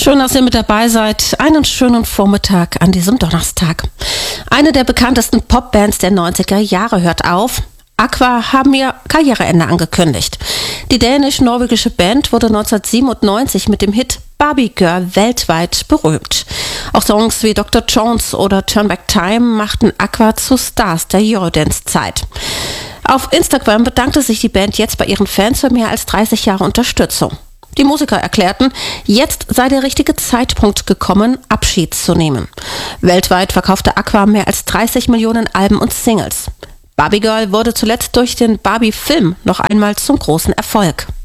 Schön, dass ihr mit dabei seid. Einen schönen Vormittag an diesem Donnerstag. Eine der bekanntesten Popbands der 90er Jahre hört auf. Aqua haben ihr Karriereende angekündigt. Die dänisch-norwegische Band wurde 1997 mit dem Hit Barbie Girl weltweit berühmt. Auch Songs wie Dr. Jones oder Turn Back Time machten Aqua zu Stars der Eurodance-Zeit. Auf Instagram bedankte sich die Band jetzt bei ihren Fans für mehr als 30 Jahre Unterstützung. Die Musiker erklärten, jetzt sei der richtige Zeitpunkt gekommen, Abschied zu nehmen. Weltweit verkaufte Aqua mehr als 30 Millionen Alben und Singles. Barbie Girl wurde zuletzt durch den Barbie-Film noch einmal zum großen Erfolg.